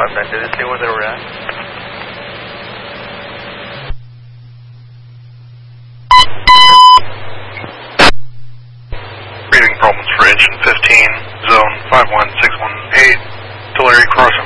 5-9, did they say where they were at? Breathing problems for engine 15, zone 51618, Tulare crossing